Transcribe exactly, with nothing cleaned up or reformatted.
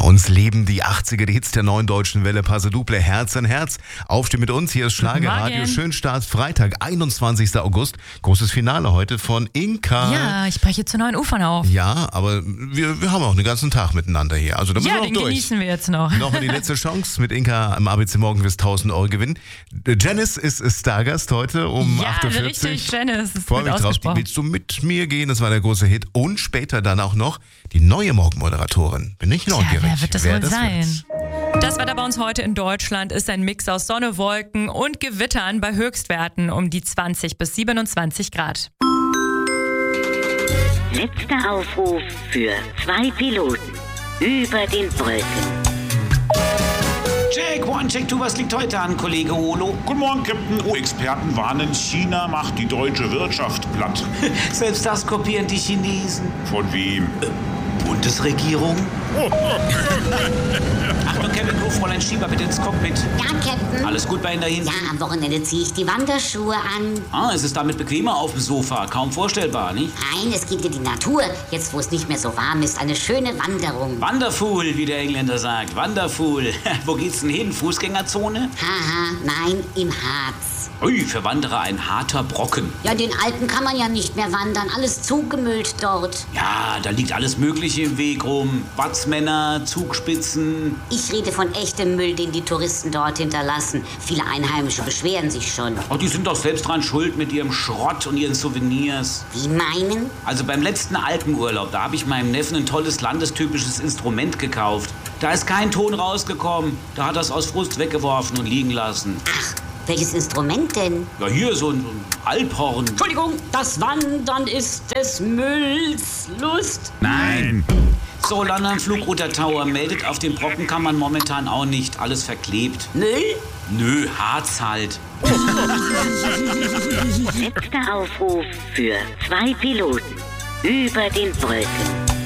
uns leben die achtziger, die Hits der neuen deutschen Welle. Passe Duple, Herz an Herz. Aufstehen mit uns, hier ist Schlagerradio. Schön Start, Freitag, einundzwanzigster August. Großes Finale heute von Inka. Ja, ich breche zu neuen Ufern auf. Ja, aber wir, wir haben auch den ganzen Tag miteinander hier. Also da müssen ja, wir auch den durch. genießen wir jetzt noch. Nochmal die letzte Chance mit Inka am A B C Morgen wirst tausend Euro gewinnen. Janice ist Stargast heute um ja, acht Uhr vierzig. Richtig, Janice. Freue mich drauf. Die willst du mit mir gehen? Das war der große Hit. Und später dann auch noch die neue Morgenmoderatorin. Bin ich neugierig. Ja, wer wird das wer wohl das sein? Wird. Das Wetter bei uns heute in Deutschland ist ein Mix aus Sonne, Wolken und Gewittern bei Höchstwerten um die zwanzig bis siebenundzwanzig Grad. Letzter Aufruf für zwei Piloten über den Wolken. Check, one, check, two, was liegt heute an, Kollege Olo? Guten Morgen, Captain. Oh, Experten warnen, China macht die deutsche Wirtschaft platt. Selbst das kopieren die Chinesen. Von wem? Äh, Bundesregierung? Achtung, Kevin, ruf Fräulein Schieber bitte ins Cockpit. Ja, Captain. Alles gut bei Ihnen da hinten? Ja, am Wochenende ziehe ich die Wanderschuhe an. Ah, es ist damit bequemer auf dem Sofa. Kaum vorstellbar, nicht? Nein, es geht in die Natur. Jetzt, wo es nicht mehr so warm ist, eine schöne Wanderung. Wonderful, wie der Engländer sagt. Wonderful. Wo geht's denn hin? Fußgängerzone? Haha, nein, im Harz. Ui, für Wanderer ein harter Brocken. Ja, in den Alpen kann man ja nicht mehr wandern. Alles zugemüllt dort. Ja, da liegt alles Mögliche im Weg rum. Watzmänner, Zugspitzen. Ich rede von echtem Müll, den die Touristen dort hinterlassen. Viele Einheimische beschweren sich schon. Oh, die sind doch selbst dran schuld mit ihrem Schrott und ihren Souvenirs. Wie meinen? Also beim letzten Alpenurlaub, da habe ich meinem Neffen ein tolles landestypisches Instrument gekauft. Da ist kein Ton rausgekommen. Da hat er es aus Frust weggeworfen und liegen lassen. Ach, welches Instrument denn? Ja, hier so ein, so ein Alphorn. Entschuldigung, das Wandern ist des Mülls Lust. Nein. So, London Flugroute Tower meldet, auf den Brocken kann man momentan auch nicht. Alles verklebt. Müll? Nö, Harz halt. Letzter Aufruf für zwei Piloten über den Wolken.